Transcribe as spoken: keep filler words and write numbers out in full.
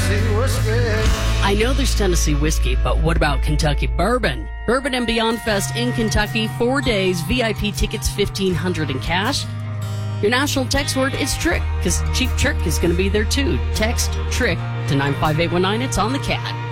Tennessee whiskey. I know there's Tennessee whiskey, but what about Kentucky bourbon? Bourbon and Beyond Fest in Kentucky, four days, V I P tickets fifteen hundred dollars in cash. Your national text word is TRICK, because Cheap Trick is going to be there too. Text TRICK to nine five eight one nine. It's on the cat.